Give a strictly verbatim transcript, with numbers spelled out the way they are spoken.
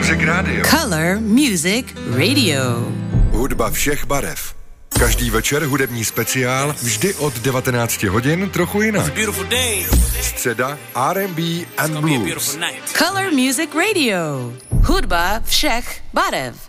Music Radio. Color Music Radio. Hudba všech barev. Každý večer hudební speciál, vždy od devatenácti hodin, trochu jinak. Středa R and B and Blues. Color Music Radio. Hudba všech barev.